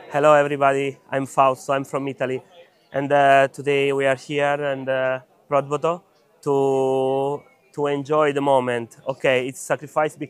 Hello everybody, I'm Fausto, I'm from Italy, and today we are here in Prodvoto to enjoy the moment. Okay, it's sacrifice